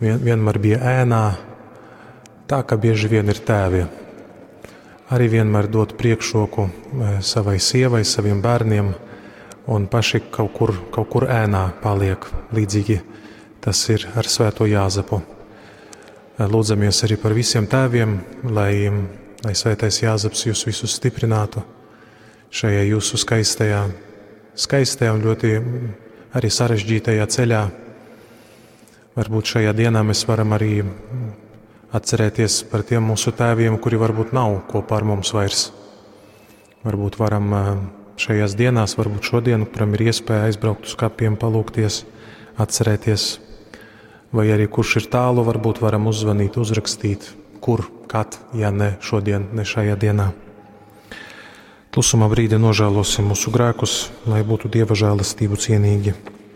vienmēr bija ēnā, tā kā bieži vien ir tēvi. Arī vienmēr dot priekšroku savai sievai, saviem bērniem, un paši kaut kur ēnā paliek. Līdzīgi tas ir ar Svēto Jāzepu. Lūdzamies arī par visiem tēviem, lai Svētais Jāzeps jūs visus stiprinātu šajā jūsu skaistajā un ļoti arī sarežģītajā ceļā. Varbūt šajā dienā mēs varam arī atcerēties par tiem mūsu tēviem, kuri varbūt nav kopā ar mums vairs. Varbūt varam šajās dienās, varbūt šodien, kuram ir iespēja aizbraukt uz kapiem, palūgties, atcerēties. Vai arī kurš ir tālu, varbūt varam uzzvanīt, uzrakstīt, kur, kad, ja ne šodien, ne šajā dienā. Klusumā brīdi nožēlosim mūsu grēkus, lai būtu Dieva žēlastību cienīgi.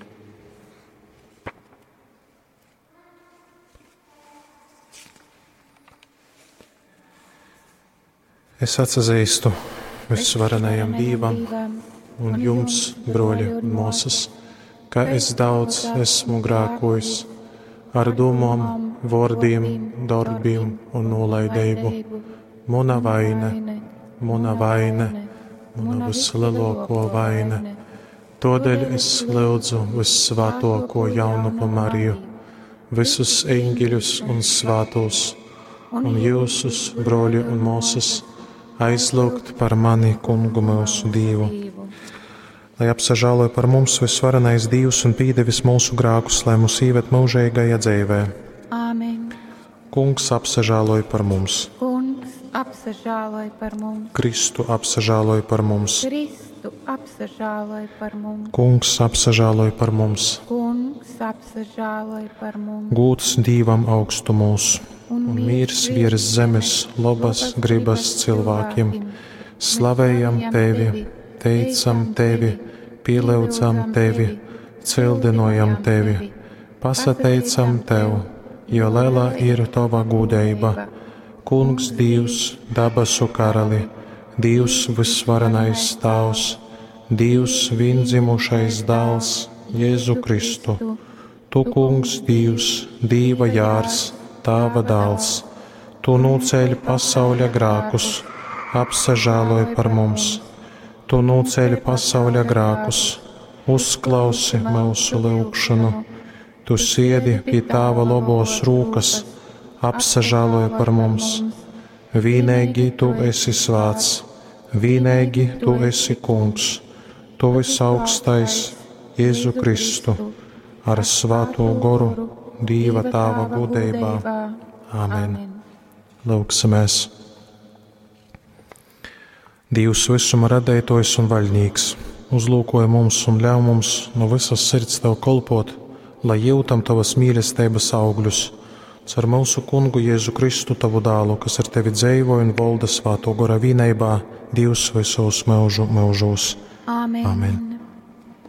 Es atsazīstu visvarenajam Dievam un jums, broļi un mūsas, ka es daudz esmu grēkojis ar domām, vārdiem, darbiem un nolaidību. Mana vaina, mana vislielāko vaina. Tādēļ es lūdzu vissvētāko jaunumu Mariju, visus eņģeļus un svētos, un jūsus, broļi un mūsas, aizlūgt par mani, Kungu mūsu Dievu. Lai apsažāloja par mums visvarenais Dievs un pīdevis mūsu grākus, lai mūs ievet mūžīgajā dzīvē. Āmen. Kungs apsažāloja par mums. Kungs apsažāloja par mums. Kristu apsažāloja par mums. Kristu apsažāloja par mums. Kungs apsažāloja par mums. Kungs apsažāloja par mums. Gūts Dievam augstumos un mīrs virs zemes, labas gribas cilvēkiem. Slavējam Tevi, teicam Tevi, pielūdzam Tevi, cildinojam Tevi, pasateicam Tev, jo liela ir Tava gūdeiba. Kungs Dievs, dabasu karali, Dievs visvarenais Tavs, Dievs viendzimušais dēls, Jēzu Kristu. Tu, Kungs Dievs, Dieva jārs, Tava dēls, Tu nūceļ pasauļa grākus, apsažāloji par mums. Tu nūceļ pasauļa grākus, uzklausi mūsu lūgšanu. Tu siedi pie Tava labos rūkas, apsažāloji par mums. Vienīgi Tu esi svēts, vienīgi Tu esi Kungs, Tu visaugstais, Jēzu Kristu, ar svēto goru, Dieva Tava gudībā. Āmen. Lūgsimies. Dievs visuma radētojs un vaļnīgs, uzlūkoja mums un ļauj mums no visas sirds Tev kolpot, lai jūtam Tavas mīlestības augļus, caur mūsu Kungu Jēzu Kristu, Tavu dēlu, kas ar Tevi dzīvoja un valda svēto gora vienībā, Dievs visos mūžu mūžos. Āmen. Āmen.